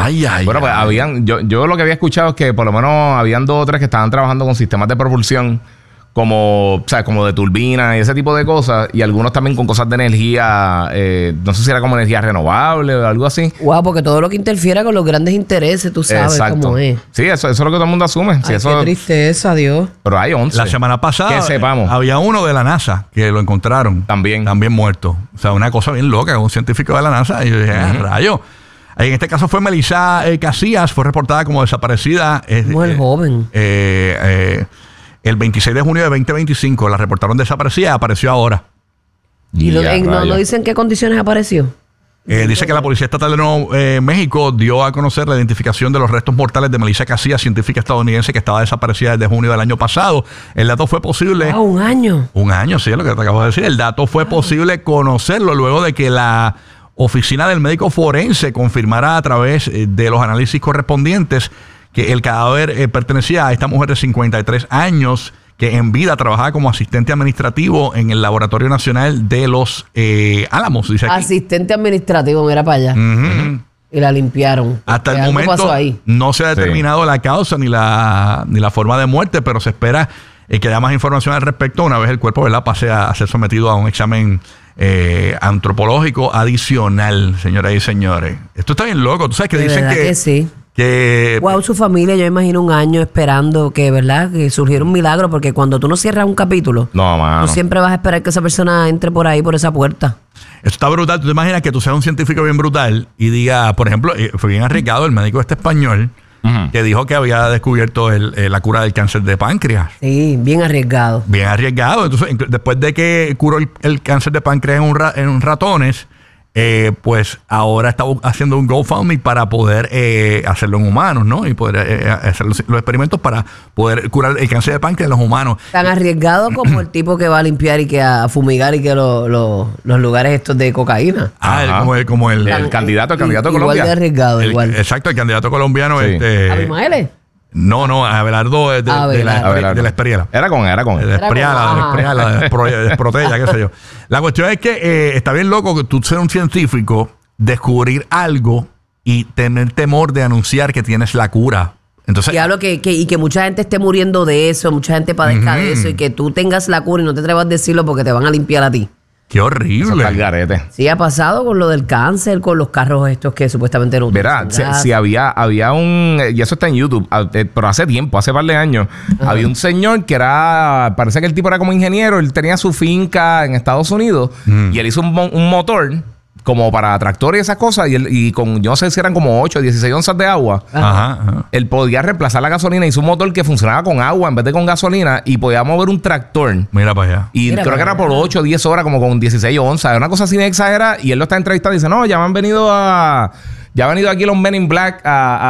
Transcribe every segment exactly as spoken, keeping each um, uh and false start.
Ay, ay, Bueno, pues ay. habían, yo, yo lo que había escuchado es que por lo menos habían dos o tres que estaban trabajando con sistemas de propulsión como, o sea, como de turbina y ese tipo de cosas, y algunos también con cosas de energía, eh, no sé si era como energía renovable o algo así. Wow, porque todo lo que interfiera con los grandes intereses, tú sabes Exacto. cómo es. Sí, eso, eso es lo que todo el mundo asume. Sí, Ay, eso, qué tristeza, Dios. pero hay once. La semana pasada Que sepamos. eh, había uno de la NASA que lo encontraron. También. También muerto. O sea, una cosa bien loca, un científico de la NASA. Y yo dije, ah, rayo. En este caso fue Melissa eh, Casillas, fue reportada como desaparecida. eh, Mujer eh, joven. eh, eh, el veintiséis de junio de veinte veinticinco la reportaron desaparecida y apareció ahora. ¿Y lo- Ya, en- no, rayos. no dicen qué condiciones apareció? Eh, dice que la Policía Estatal de Nuevo eh, México dio a conocer la identificación de los restos mortales de Melissa Casillas, científica estadounidense que estaba desaparecida desde junio del año pasado. El dato fue posible... Ah, un año. Un año, sí, es lo que te acabo de decir. El dato fue posible conocerlo luego de que la oficina del médico forense confirmara a través eh, de los análisis correspondientes que el cadáver eh, pertenecía a esta mujer de cincuenta y tres años que en vida trabajaba como asistente administrativo en el Laboratorio Nacional de los eh, Álamos, dice aquí. Asistente administrativo, mira para allá. Ujú. Y la limpiaron. Hasta el Algo momento pasó ahí. no se ha determinado la causa ni la, ni la forma de muerte, pero se espera eh, que haya más información al respecto una vez el cuerpo, ¿verdad?, pase a, a ser sometido a un examen eh, antropológico adicional, señoras y señores. Esto está bien loco. Tú sabes que De dicen verdad que... que sí. que Wow, su familia, yo imagino un año esperando que, ¿verdad? Que surgiera un milagro, porque cuando tú no cierras un capítulo, No, mano. tú siempre vas a esperar que esa persona entre por ahí, por esa puerta. esto está brutal. Tú te imaginas que tú seas un científico bien brutal y diga, por ejemplo, eh, fue bien arriesgado el médico este español Ujú. que dijo que había descubierto el, eh, la cura del cáncer de páncreas. Sí, bien arriesgado. Bien arriesgado. Entonces, inclu- después de que curó el, el cáncer de páncreas en, un ra- en ratones, eh, pues ahora está bu- haciendo un GoFundMe para poder eh, hacerlo en humanos, ¿no? Y poder eh, hacer los, los experimentos para poder curar el cáncer de páncreas en los humanos. Tan arriesgado como el tipo que va a limpiar y que a fumigar y que lo- lo- los lugares estos de cocaína. Ah, el- Ajá. como el... Como el, El candidato, el candidato de Igual Colombia. de arriesgado, el- igual. exacto, el candidato colombiano. Sí. Este, ¿Abimael? no, no, Abelardo de, de, de la, Abelardo. Abelardo. de la Espriela. Era con, era con. De Era Espriala, como- de ajá. Espriala, de Espro- de Esprotella, qué sé yo. La cuestión es que eh, está bien loco que tú seas un científico, descubrir algo y tener temor de anunciar que tienes la cura. Entonces, Y hablo que, que, y que mucha gente esté muriendo de eso, mucha gente padezca de eso, y que tú tengas la cura y no te atrevas a decirlo porque te van a limpiar a ti. qué Eso está al horrible. garete. Sí, ha pasado con lo del cáncer, con los carros estos que supuestamente no Verá, utilizan si, gas. si había, había un, y eso está en YouTube, a- eh, pero hace tiempo, hace par de años, había un señor que era, parece que el tipo era como ingeniero, él tenía su finca en Estados Unidos y él hizo un, mo- un motor como para tractor y esas cosas y, él, y con, yo no sé si eran como ocho, dieciséis onzas de agua. Ajá, ajá. Él podía reemplazar la gasolina. Hizo un motor que funcionaba con agua en vez de con gasolina y podía mover un tractor. Mira para allá. Y Mira creo que para era por allá. ocho o diez horas, como con dieciséis onzas. Una cosa así bien exagerada. Y él lo está entrevistando y dice: No, ya me han venido a. Ya han venido aquí los Men in Black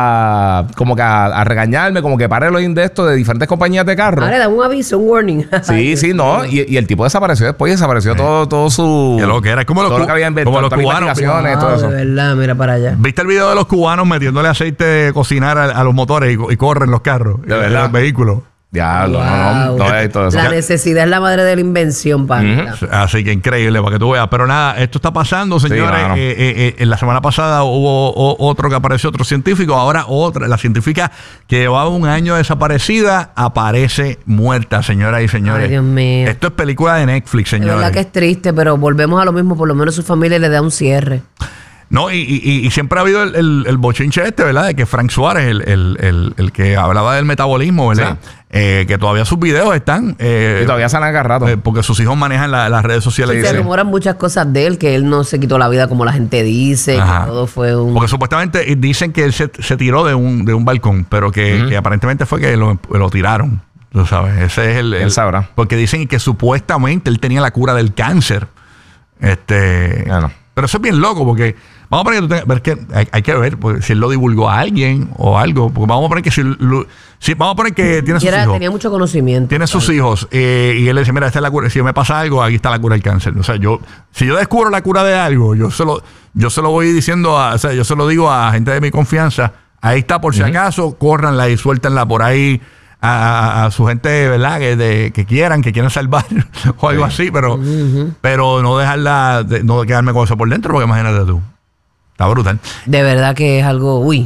a, a como que a, a regañarme, como que pare los de esto de diferentes compañías de carro. Ah, le dan un aviso, un warning. Sí, sí, no. Y, y el tipo desapareció después y desapareció todo, todo su. Qué lo que era. Es como los todo lo cu- que había inventado, como los todas las cubanos. investigaciones, Ah, todo eso. de verdad, mira para allá. ¿Viste el video de los cubanos metiéndole aceite de cocinar a, a los motores y, co- y corren los carros? De verdad. En los vehículos. Diablo, no, no, Wow. no, es todo eso. La necesidad es la madre de la invención, pana. Así que increíble para que tú veas. Pero nada, esto está pasando, señores. mano. Eh, eh, eh, la semana pasada hubo o- otro que apareció, otro científico. Ahora otra. La científica que llevaba un año desaparecida aparece muerta, señoras y señores. Ay, Dios mío. Esto es película de Netflix, De verdad señores. que es triste, pero volvemos a lo mismo. Por lo menos su familia le da un cierre. No, y, y- y siempre ha habido el, el- el bochinche este, ¿verdad? De que Frank Suárez, el, el- el- el que hablaba del metabolismo, ¿verdad? Eh, que todavía sus videos están. eh, Y todavía salen cada rato. eh, porque sus hijos manejan la- las redes sociales. Se Sí. rumoran muchas cosas de él, que él no se quitó la vida como la gente dice, Ajá. que todo fue un... Porque supuestamente dicen que él se, se tiró de un, de un balcón, pero que, que aparentemente fue que lo, lo tiraron. Tú sabes, ese es el, el- Él sabrá. Porque dicen que supuestamente él tenía la cura del cáncer. Este. Bueno. Pero eso es bien loco, porque vamos a poner que, tú tengas- pero es que hay, hay que ver porque si él lo divulgó a alguien o algo. Porque vamos a poner que si, lo- si- vamos a poner que tiene Y sus era- hijos. tenía mucho conocimiento. Tiene sus hijos eh, y él le dice, mira, esta es la cura. Si me pasa algo, aquí está la cura del cáncer. O sea, yo, si yo descubro la cura de algo, yo se lo, yo se lo voy diciendo a, o sea, yo se lo digo a gente de mi confianza. Ahí está, por si acaso, córranla y suéltenla por ahí a, a- a su gente, ¿verdad? Que, de, que quieran, que quieran salvar o algo así, pero, pero no dejarla, de- no quedarme con eso por dentro, porque imagínate tú. Está brutal. De verdad que es algo... Uy.